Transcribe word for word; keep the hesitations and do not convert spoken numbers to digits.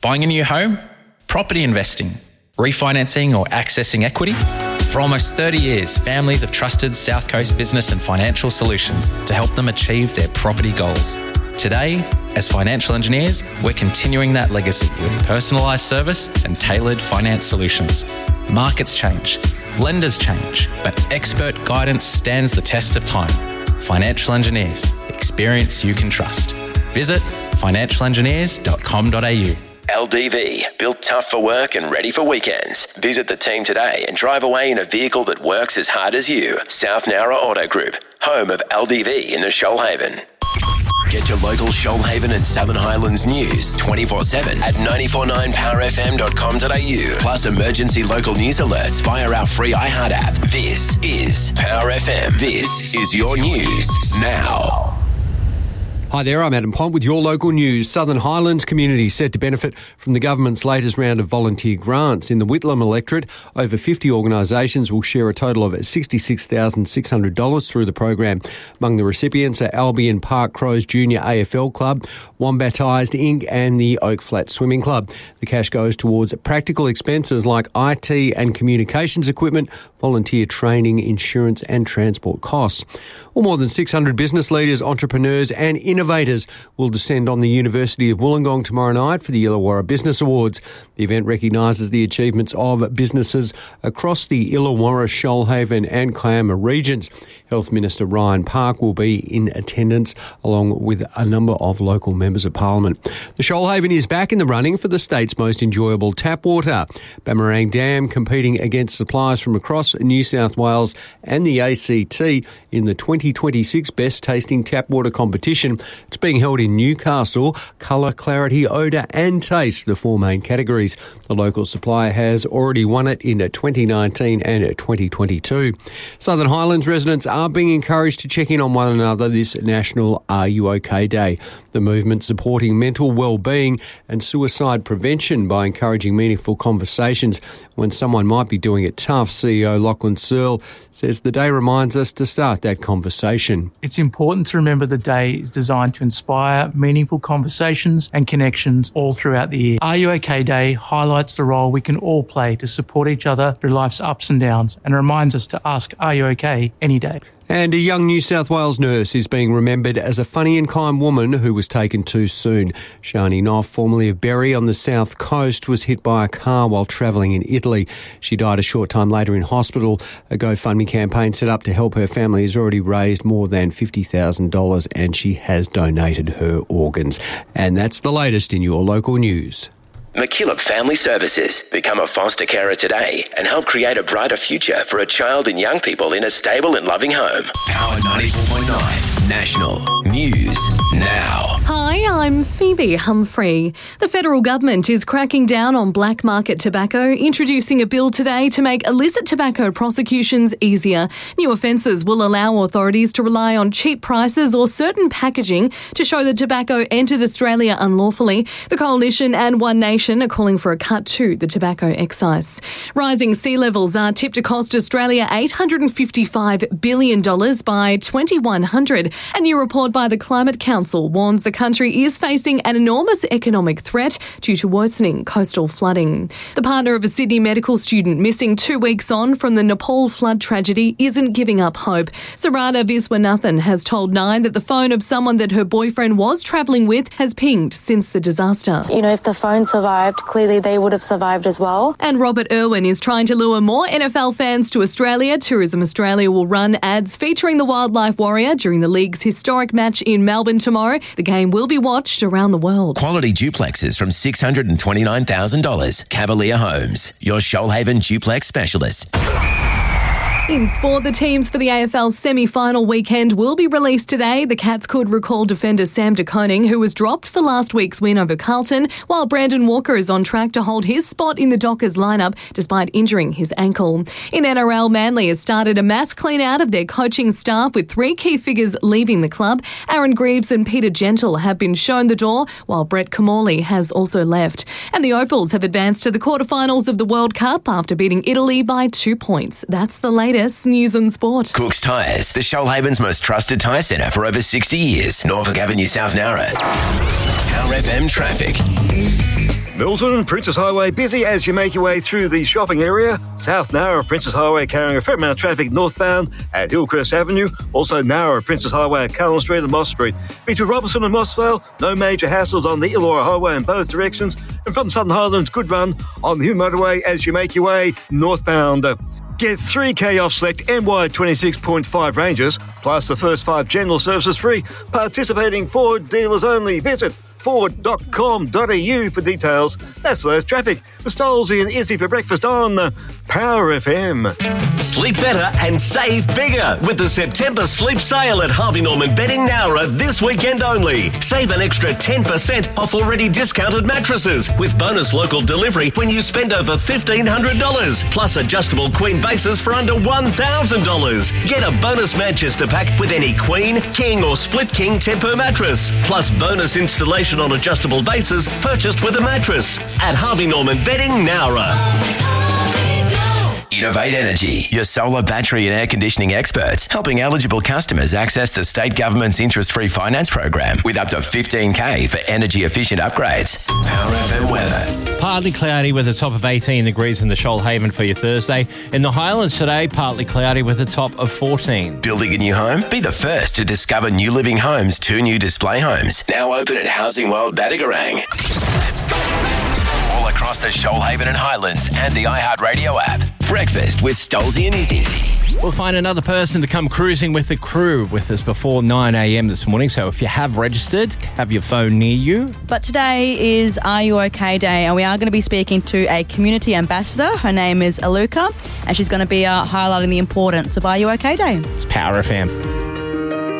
Buying a new home? Property investing? Refinancing or accessing equity? For almost thirty years, families have trusted South Coast Business and Financial Solutions to help them achieve their property goals. Today, as financial engineers, we're continuing that legacy with personalised service and tailored finance solutions. Markets change, lenders change, but expert guidance stands the test of time. Financial engineers, experience you can trust. Visit financial engineers dot com dot a u. L D V, built tough for work and ready for weekends. Visit the team today and drive away in a vehicle that works as hard as you. South Nowra Auto Group, home of L D V in the Shoalhaven. Get your local Shoalhaven and Southern Highlands news twenty-four seven at nine four nine power f m dot com dot a u. Plus emergency local news alerts via our free iHeart app. This is Power F M. This is your news now. Hi there, I'm Adam Pont with your local news. Southern Highlands community set to benefit from the government's latest round of volunteer grants. In the Whitlam electorate, over fifty organisations will share a total of sixty-six thousand six hundred dollars through the program. Among the recipients are Albion Park Crows Junior A F L Club, Wombatised Incorporated and the Oak Flat Swimming Club. The cash goes towards practical expenses like I T and communications equipment, volunteer training, insurance and transport costs. Well, more than six hundred business leaders, entrepreneurs and innovators will descend on the University of Wollongong tomorrow night for the Illawarra Business Awards. The event recognises the achievements of businesses across the Illawarra, Shoalhaven and Kiama regions. Health Minister Ryan Park will be in attendance along with a number of local members of Parliament. The Shoalhaven is back in the running for the state's most enjoyable tap water. Bamarang Dam competing against suppliers from across New South Wales and the A C T in the twenty twenty-six Best Tasting Tap Water Competition. It's being held in Newcastle. Colour, clarity, odour and taste, the four main categories. The local supplier has already won it in twenty nineteen and twenty twenty-two. Southern Highlands residents are being encouraged to check in on one another this National Are You OK Day. The movement supporting mental well-being and suicide prevention by encouraging meaningful conversations when someone might be doing it tough. C E O Lachlan Searle says the day reminds us to start that conversation. It's important to remember the day is designed to inspire meaningful conversations and connections all throughout the year. Are You OK Day highlights the role we can all play to support each other through life's ups and downs and reminds us to ask, are you OK, any day. And a young New South Wales nurse is being remembered as a funny and kind woman who was taken too soon. Shani Knopf, formerly of Berry on the south coast, was hit by a car while travelling in Italy. She died a short time later in hospital. A GoFundMe campaign set up to help her family has already raised more than fifty thousand dollars and she has donated her organs. And that's the latest in your local news. McKillop Family Services. Become a foster carer today and help create a brighter future for a child and young people in a stable and loving home. Power ninety-four point nine National News Now. Hi, I'm Phoebe Humphrey. The federal government is cracking down on black market tobacco, introducing a bill today to make illicit tobacco prosecutions easier. New offences will allow authorities to rely on cheap prices or certain packaging to show that tobacco entered Australia unlawfully. The Coalition and One Nation are calling for a cut to the tobacco excise. Rising sea levels are tipped to cost Australia eight hundred fifty-five billion dollars by twenty-one hundred. A new report by the Climate Council warns the country is facing an enormous economic threat due to worsening coastal flooding. The partner of a Sydney medical student missing two weeks on from the Nepal flood tragedy isn't giving up hope. Sarada Viswanathan has told Nine that the phone of someone that her boyfriend was travelling with has pinged since the disaster. You know, if the phone survived, clearly they would have survived as well. And Robert Irwin is trying to lure more N F L fans to Australia. Tourism Australia will run ads featuring the Wildlife Warrior during the league's historic match in Melbourne tomorrow. The game will be watched around the world. Quality duplexes from six hundred twenty-nine thousand dollars. Cavalier Homes, your Shoalhaven duplex specialist. In sport, the teams for the A F L semi-final weekend will be released today. The Cats could recall defender Sam De Koning, who was dropped for last week's win over Carlton, while Brandon Walker is on track to hold his spot in the Dockers lineup despite injuring his ankle. In N R L, Manly has started a mass clean-out of their coaching staff with three key figures leaving the club. Aaron Greaves and Peter Gentle have been shown the door, while Brett Camorley has also left. And the Opals have advanced to the quarterfinals of the World Cup after beating Italy by two points. That's the latest. News and sport. Cook's Tyres, the Shoalhaven's most trusted tyre centre for over sixty years. Norfolk Avenue, South Nowra. Power F M traffic. Milton, Princess Highway busy as you make your way through the shopping area. South Nowra, Princess Highway carrying a fair amount of traffic northbound at Hillcrest Avenue. Also Nowra, Princess Highway at Cullen Street and Moss Street. Between Robertson and Mossvale, no major hassles on the Illawarra Highway in both directions. And from Southern Highlands, good run on the Hume Motorway as you make your way northbound. Get three K off select N Y twenty-six point five ranges, plus the first five general services free. Participating Ford dealers only. Visit ford dot com dot a u for details. That's less traffic. With Stolzy and Izzy for breakfast on Power F M. Sleep better and save bigger with the September sleep sale at Harvey Norman Bedding Nowra this weekend only. Save an extra ten percent off already discounted mattresses with bonus local delivery when you spend over fifteen hundred dollars, plus adjustable queen bases for under one thousand dollars. Get a bonus Manchester pack with any queen, king or split king Tempur mattress, plus bonus installation on adjustable bases purchased with a mattress at Harvey Norman Bedding Nowra. Innovate Energy, your solar, battery and air conditioning experts, helping eligible customers access the state government's interest-free finance program with up to fifteen K for energy-efficient upgrades. Power F M weather. Partly cloudy with a top of eighteen degrees in the Shoalhaven for your Thursday. In the Highlands today, partly cloudy with a top of fourteen. Building a new home? Be the first to discover New Living Homes' two new display homes. Now open at Housing World Badagarang. Let's go, let's go. All across the Shoalhaven and Highlands and the iHeartRadio app. Breakfast with Stolzy and Izzy. We'll find another person to come cruising with the crew with us before nine a.m. this morning. So if you have registered, have your phone near you. But today is Are You OK Day, and we are going to be speaking to a community ambassador. Her name is Aluka, and she's going to be uh, highlighting the importance of Are You OK Day. It's Power F M.